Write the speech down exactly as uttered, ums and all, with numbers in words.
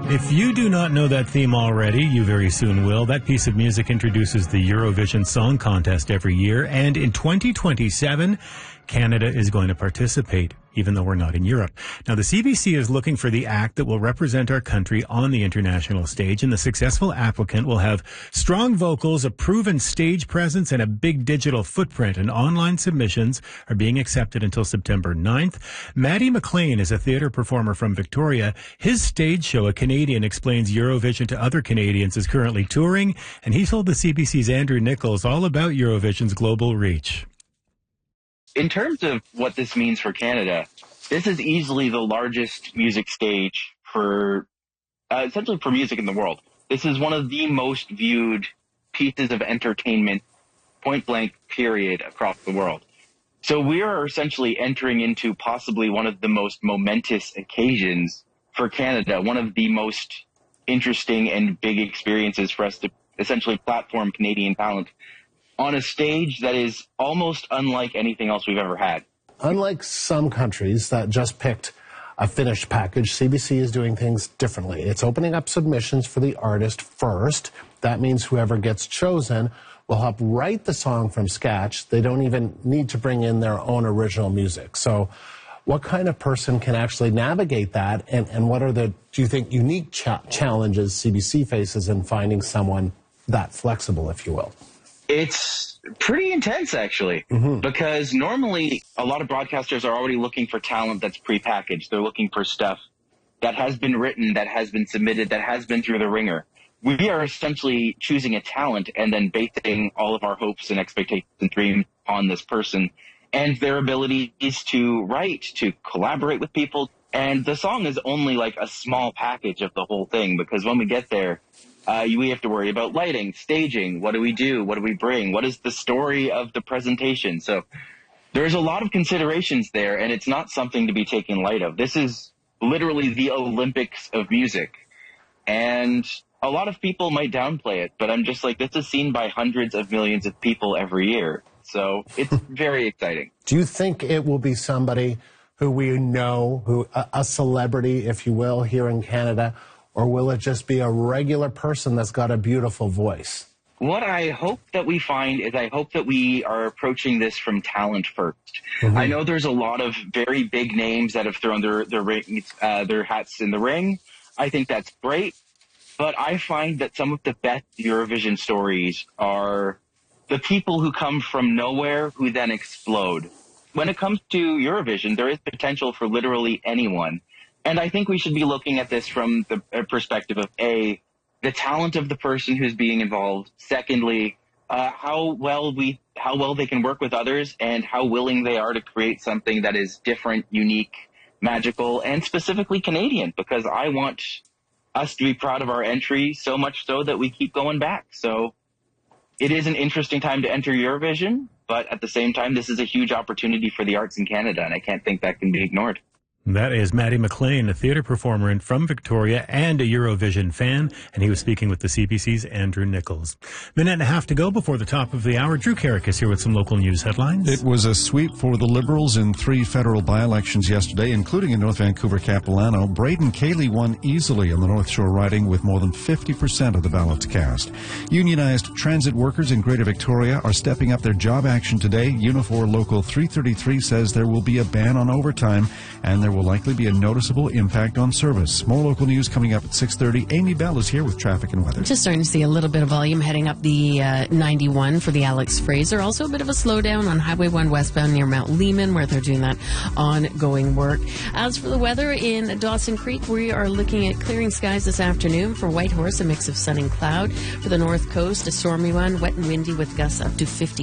If you do not know that theme already, you very soon will. That piece of music introduces the Eurovision Song Contest every year, and in twenty twenty-seven, Canada is going to participate, even though we're not in Europe. Now, the C B C is looking for the act that will represent our country on the international stage, and the successful applicant will have strong vocals, a proven stage presence, and a big digital footprint. And online submissions are being accepted until September ninth. Maddie McLean is a theatre performer from Victoria. His stage show, A Canadian Explains Eurovision to Other Canadians, is currently touring, and he told the C B C's Andrew Nichols all about Eurovision's global reach. In terms of what this means for Canada, this is easily the largest music stage for, uh, essentially for music in the world. This is one of the most viewed pieces of entertainment, point blank, period, across the world. So we are essentially entering into possibly one of the most momentous occasions for Canada, one of the most interesting and big experiences for us to essentially platform Canadian talent on a stage that is almost unlike anything else we've ever had. Unlike some countries that just picked a finished package, C B C is doing things differently. It's opening up submissions for the artist first. That means whoever gets chosen will help write the song from scratch. They don't even need to bring in their own original music. So what kind of person can actually navigate that, and, and what are the, do you think, unique cha challenges C B C faces in finding someone that flexible, if you will? It's pretty intense, actually, mm-hmm. because normally a lot of broadcasters are already looking for talent that's prepackaged. They're looking for stuff that has been written, that has been submitted, that has been through the ringer. We are essentially choosing a talent and then basing all of our hopes and expectations and dreams on this person and their abilities to write, to collaborate with people. And the song is only like a small package of the whole thing, because when we get there, Uh, we have to worry about lighting, staging. What do we do? What do we bring? What is the story of the presentation? So there's a lot of considerations there, and it's not something to be taken light of. This is literally the Olympics of music. And a lot of people might downplay it, but I'm just like, this is seen by hundreds of millions of people every year. So it's very exciting. Do you think it will be somebody who we know, who a, a celebrity, if you will, here in Canada? Or will it just be a regular person that's got a beautiful voice? What I hope that we find is I hope that we are approaching this from talent first. Mm-hmm. I know there's a lot of very big names that have thrown their their, uh, their hats in the ring. I think that's great. But I find that some of the best Eurovision stories are the people who come from nowhere who then explode. When it comes to Eurovision, there is potential for literally anyone. And I think we should be looking at this from the perspective of, A, the talent of the person who's being involved. Secondly, uh, how well we, how well they can work with others and how willing they are to create something that is different, unique, magical, and specifically Canadian, because I want us to be proud of our entry so much so that we keep going back. So it is an interesting time to enter Eurovision, but at the same time, this is a huge opportunity for the arts in Canada, and I can't think that can be ignored. That is Maddie McLean, a theatre performer and from Victoria and a Eurovision fan, and he was speaking with the C B C's Andrew Nichols. Minute and a half to go before the top of the hour. Drew Carrick is here with some local news headlines. It was a sweep for the Liberals in three federal by-elections yesterday, including in North Vancouver Capilano. Braden Cayley won easily on the North Shore riding with more than fifty percent of the ballots cast. Unionized transit workers in Greater Victoria are stepping up their job action today. Unifor Local three thirty-three says there will be a ban on overtime, and there will likely be a noticeable impact on service. More local news coming up at six thirty. Amy Bell is here with traffic and weather. Just starting to see a little bit of volume heading up the uh, ninety-one for the Alex Fraser. Also a bit of a slowdown on Highway one westbound near Mount Lehman, where they're doing that ongoing work. As for the weather in Dawson Creek, we are looking at clearing skies this afternoon. For Whitehorse, a mix of sun and cloud. For the north coast, a stormy one, wet and windy with gusts up to fifty